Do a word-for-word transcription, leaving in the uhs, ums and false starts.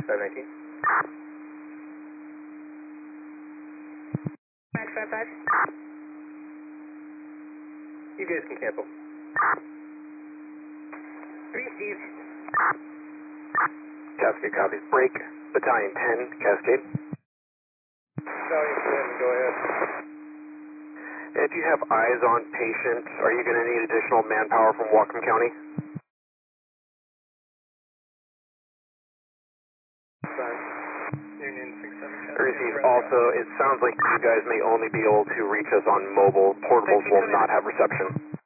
five nineteen. Match five five. You guys can cancel. Three Steve. Cascade copies. Break. Battalion ten, Cascade. Battalion ten, go ahead. If you have eyes on patient, are you going to need additional manpower from Whatcom County? Union six seven. Receive. Also, it sounds like you guys may only be able to reach us on mobile. Portables will not have reception.